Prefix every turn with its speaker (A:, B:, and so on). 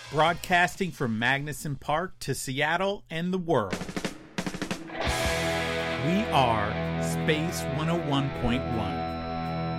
A: broadcasting from Magnuson Park to Seattle and the world. We are Space 101.1.